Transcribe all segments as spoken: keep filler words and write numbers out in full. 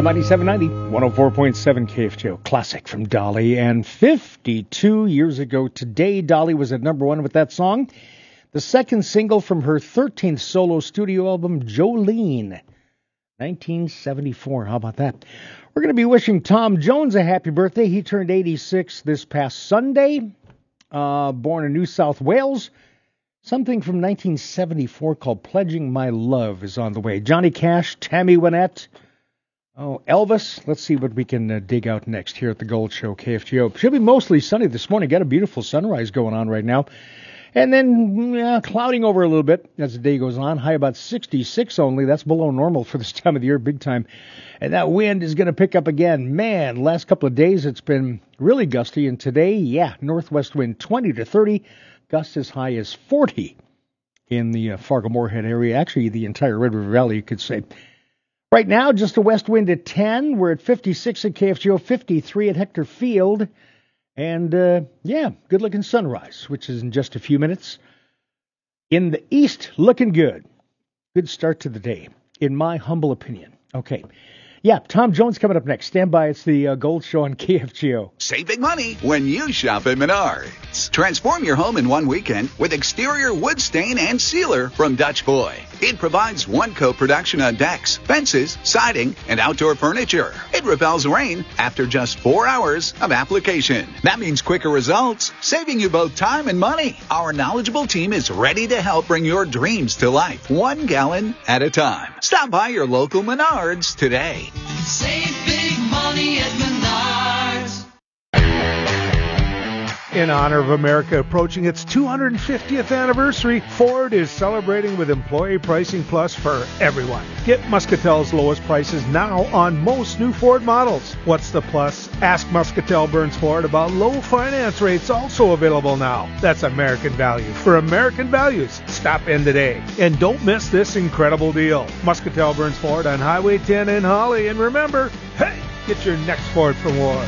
ninety-seven ninety, one oh four point seven K F G O. Classic from Dolly. And fifty-two years ago today, Dolly was at number one with that song. The second single from her thirteenth solo studio album, Jolene. nineteen seventy-four. How about that? We're going to be wishing Tom Jones a happy birthday. He turned eighty-six this past Sunday. Uh, born in New South Wales. Something from nineteen seventy-four called Pledging My Love is on the way. Johnny Cash, Tammy Wynette, oh, Elvis. Let's see what we can uh, dig out next here at the Gold Show, K F G O. Should be mostly sunny this morning. Got a beautiful sunrise going on right now. And then yeah, clouding over a little bit as the day goes on. High about sixty-six only. That's below normal for this time of the year, big time. And that wind is going to pick up again. Man, last couple of days it's been really gusty. And today, yeah, northwest wind twenty to thirty. Gusts as high as forty in the uh, Fargo-Moorhead area. Actually, the entire Red River Valley, you could say. Right now, just a west wind at ten. We're at fifty-six at K F G O, fifty-three at Hector Field. And, uh, yeah, good-looking sunrise, which is in just a few minutes. In the east, looking good. Good start to the day, in my humble opinion. Okay. Yeah, Tom Jones coming up next. Stand by. It's the uh, Gold Show on K F G O. Save big money when you shop at Menards. Transform your home in one weekend with exterior wood stain and sealer from Dutch Boy. It provides one-coat protection on decks, fences, siding, and outdoor furniture. It repels rain after just four hours of application. That means quicker results, saving you both time and money. Our knowledgeable team is ready to help bring your dreams to life, one gallon at a time. Stop by your local Menards today. Save big money at Menards. In honor of America approaching its two hundred fiftieth anniversary, Ford is celebrating with Employee Pricing Plus for everyone. Get Muscatel's lowest prices now on most new Ford models. What's the plus? Ask Muscatel Burns Ford about low finance rates also available now. That's American value for American values. Stop in today. And don't miss this incredible deal. Muscatel Burns Ford on Highway ten in Holly. And remember, hey, get your next Ford from Ward.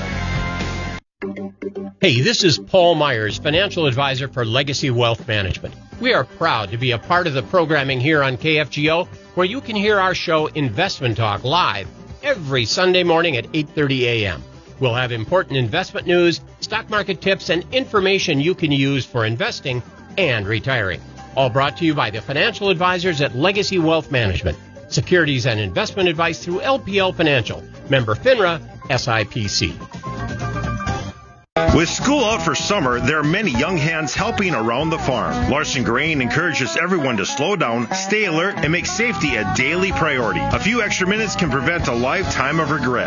Hey, this is Paul Myers, financial advisor for Legacy Wealth Management. We are proud to be a part of the programming here on K F G O, where you can hear our show Investment Talk live every Sunday morning at eight thirty a.m. We'll have important investment news, stock market tips, and information you can use for investing and retiring. All brought to you by the financial advisors at Legacy Wealth Management. Securities and investment advice through L P L Financial. Member FINRA, S I P C. With school out for summer, there are many young hands helping around the farm. Larson Grain encourages everyone to slow down, stay alert, and make safety a daily priority. A few extra minutes can prevent a lifetime of regret.